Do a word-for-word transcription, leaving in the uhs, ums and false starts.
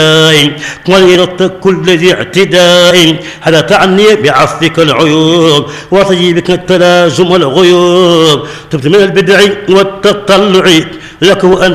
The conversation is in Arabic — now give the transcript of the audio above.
ولرد كل ذي اعتداء هذا تعني بعفك العيوب وطيبك التلازم والغيوب تبت من البدع والتطلع لك وأن